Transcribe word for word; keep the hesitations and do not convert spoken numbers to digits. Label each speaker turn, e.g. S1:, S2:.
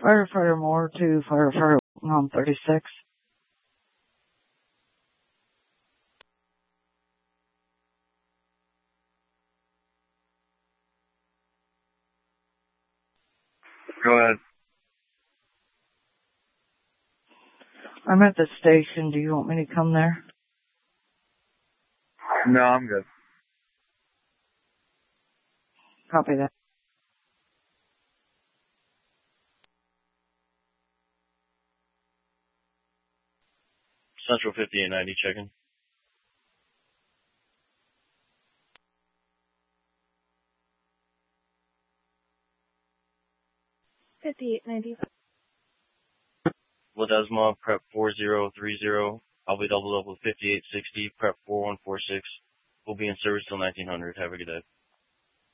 S1: Firefighter Moore to Firefighter um, thirty-six.
S2: Go ahead.
S1: I'm at the station. Do you want me to come there?
S2: No, I'm good.
S1: Copy that.
S3: Central fifty-eight ninety, check-in.
S4: fifty-eight ninety.
S3: Ledesma, prep four zero three zero. I'll be doubled up with fifty-eight sixty, prep four one four six. We'll be in service till nineteen hundred. Have a good day.